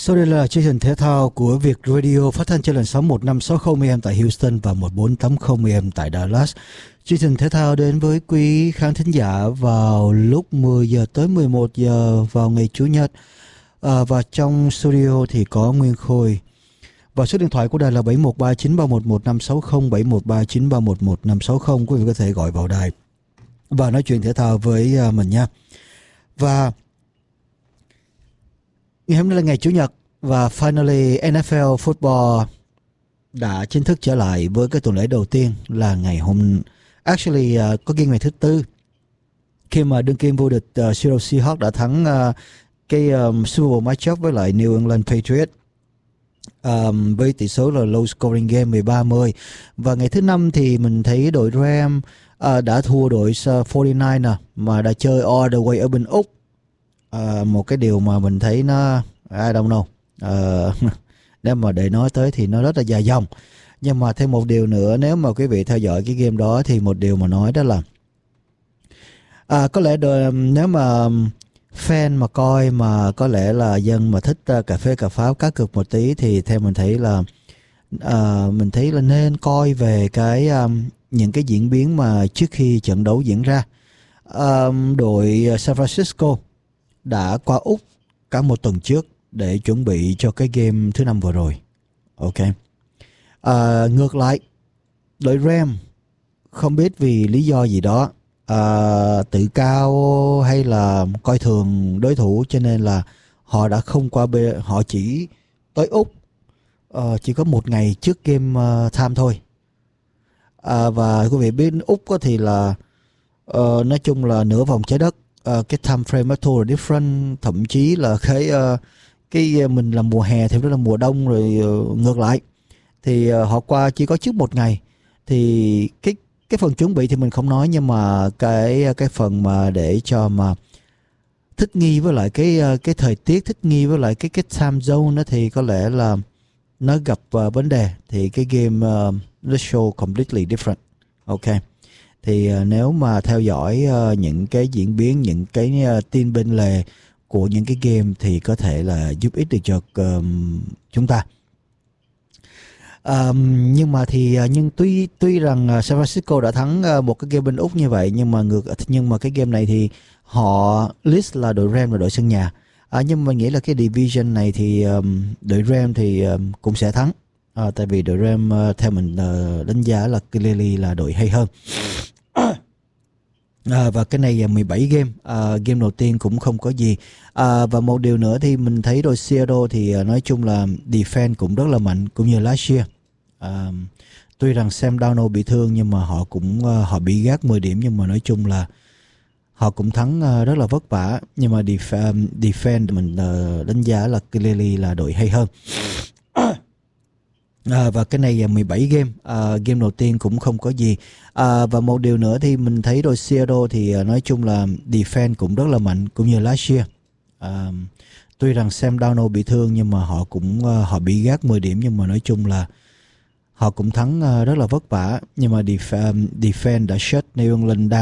Sau đây là chương trình thể thao của Việt Radio phát thanh trên lần sóng 1560 AM tại Houston và 1480 AM tại Dallas. Chương trình thể thao đến với quý khán thính giả vào lúc 10 giờ tới 11 giờ vào ngày Chủ nhật. Và trong studio thì có Nguyên Khôi. Và số điện thoại của đài là 7139311560, 7139311560. Quý vị có thể gọi vào đài và nói chuyện thể thao với mình nha. Và ngày hôm nay là ngày Chủ nhật và finally NFL football đã chính thức trở lại với cái tuần lễ đầu tiên là ngày hôm có game ngày thứ tư khi mà đương kim vô địch Seattle Seahawks đã thắng cái Super Bowl matchup với lại New England Patriots với tỷ số là low scoring game 13-10. Và ngày thứ năm thì mình thấy đội Rams đã thua đội 49ers mà đã chơi all the way ở bên Úc. Một cái điều mà mình thấy nó I don't know, nếu mà để nói tới thì nó rất là dài dòng. Nhưng mà thêm một điều nữa, nếu mà quý vị theo dõi cái game đó thì một điều mà nói đó là có lẽ nếu mà fan mà coi mà có lẽ là dân mà thích cà phê cà pháo cá cược một tí thì theo mình thấy là nên coi về cái những cái diễn biến mà trước khi trận đấu diễn ra. Đội San Francisco đã qua Úc cả một tuần trước để chuẩn bị cho cái game thứ 5 vừa rồi. Ok. Ngược lại, đội Rams không biết vì lý do gì đó, tự cao hay là coi thường đối thủ cho nên là họ đã không qua họ chỉ tới Úc chỉ có một ngày trước game time thôi. Và quý vị biết Úc thì là nói chung là nửa vòng trái đất. Cái time frame nó totally different, thậm chí là cái mình là mùa hè thì đó là mùa đông rồi, ngược lại thì họ qua chỉ có trước một ngày. Thì cái phần chuẩn bị thì mình không nói, nhưng mà cái phần mà để cho mà thích nghi với lại cái thời tiết, thích nghi với lại cái time zone đó thì có lẽ là nó gặp vấn đề. Thì cái game nó show completely different. Ok. Thì nếu mà theo dõi những cái diễn biến, những cái tin bên lề của những cái game thì có thể là giúp ích được cho chúng ta. Nhưng mà tuy rằng San Francisco đã thắng một cái game bên Úc như vậy, nhưng mà cái game này thì họ list là đội Rams là đội sân nhà. Nhưng mà nghĩ là cái division này thì đội Rams thì cũng sẽ thắng. Tại vì đội Rams theo mình đánh giá là clearly là đội hay hơn. Và cái này 17 game, game đầu tiên cũng không có gì. Và một điều nữa thì mình thấy đội Seattle thì nói chung là defense cũng rất là mạnh, cũng như last year. Tuy rằng Sam Darnold bị thương nhưng mà họ bị gác 10 điểm, nhưng mà nói chung là họ cũng thắng rất là vất vả. Nhưng mà defense mình đánh giá là clearly là đội hay hơn. Và cái này 17 game, game đầu tiên cũng không có gì. Và một điều nữa thì mình thấy đội Seattle thì nói chung là defense cũng rất là mạnh, cũng như last year. Tuy rằng Sam Darnold bị thương nhưng mà họ bị gác 10 điểm, nhưng mà nói chung là họ cũng thắng rất là vất vả. Nhưng mà defense đã shut New England down.